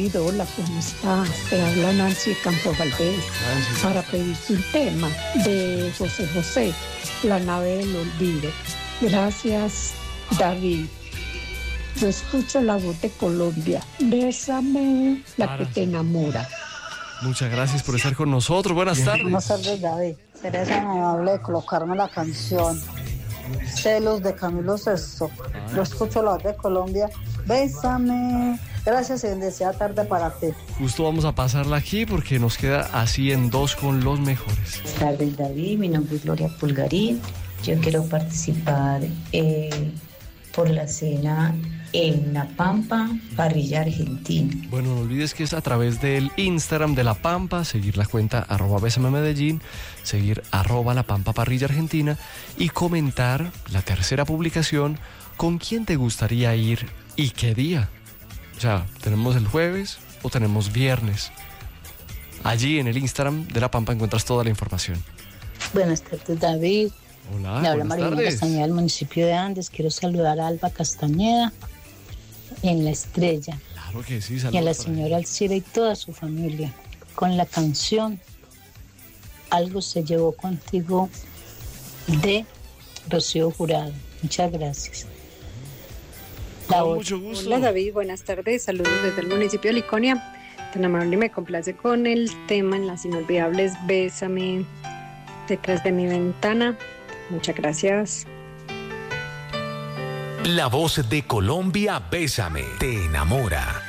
David, hola, ¿cómo estás? Te habla Nancy Campo Valdés para pedirte un tema de José José, La nave del olvido. Gracias, David. Yo escucho la voz de Colombia. Bésame, la que te enamora. Muchas gracias por estar con nosotros. Buenas tardes. Buenas tardes, David. Seré tan amable de colocarme la canción Celos de Camilo Sesto. Yo escucho la voz de Colombia. Bésame. Gracias y bendecida tarde para ti. Justo vamos a pasarla aquí porque nos queda así en 2 con los mejores. Buenas tardes, David. Mi nombre es Gloria Pulgarín. Yo quiero participar por la cena en La Pampa, Parrilla Argentina. Bueno, no olvides que es a través del Instagram de La Pampa, seguir la cuenta @besamemedellín, seguir @La Pampa Parrilla Argentina y comentar la tercera publicación con quién te gustaría ir y qué día. O sea, ¿tenemos el jueves o tenemos viernes? Allí en el Instagram de La Pampa encuentras toda la información. Buenas tardes, David. Hola, Me habla buenas María tardes. Castañeda del municipio de Andes. Quiero saludar a Alba Castañeda en La Estrella Claro que sí, y a saludos la para señora Alcira y toda su familia con la canción Algo se llevó contigo de Rocío Jurado. Muchas gracias. Con mucho gusto. Hola David, buenas tardes, saludos desde el municipio de Liconia. Tan amable, me complace con el tema en las inolvidables Bésame detrás de mi ventana. Muchas gracias. La voz de Colombia, Bésame, te enamora.